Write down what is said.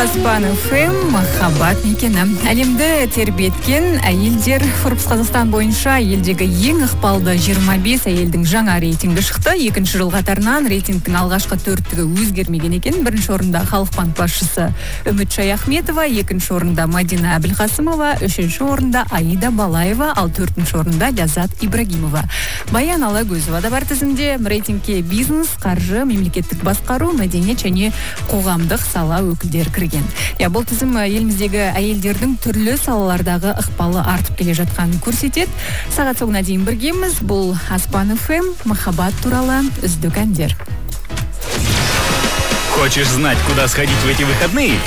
Аспан ФМ махаббат мекені. Әлемді тербеткен әйелдер Forbes Қазақстан бойынша елдегі ең ықпалды 25 әйелдің жаңа рейтингі шықты. Екінші жыл қатарынан рейтингтің алғашқы төрттігі өзгермеген екен. Бірінші орында Халық банк басшысы Үміт Шаяхметова, екінші орында Мадина Әбілқасымова, үшінші орында Аида Балаева, ал төртінші орында Ляззат Ибрагимова. Баян Алагөзова да бар тізімде. Рейтингке бизнес, қаржы, мемлекеттік басқару, мәдениет және қоғамдық сала өкілдері кірген. Бұл тізім еліміздегі әйелдердің түрлі салалардағы ықпалы артып келе жатқанын көрсетеді. Сағат соңына дейін біргеміз. Бұл Аспан ФМ махаббат туралы үздік әндер. Хочешь знать, куда сходить в эти выходные?